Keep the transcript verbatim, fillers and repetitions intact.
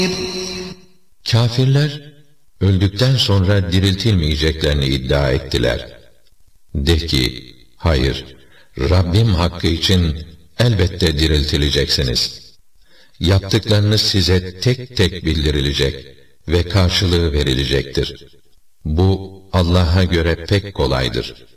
Kafirler, öldükten sonra diriltilmeyeceklerini iddia ettiler. De ki, hayır, Rabbim hakkı için elbette diriltileceksiniz. Yaptıklarınız size tek tek bildirilecek ve karşılığı verilecektir. Bu Allah'a göre pek kolaydır.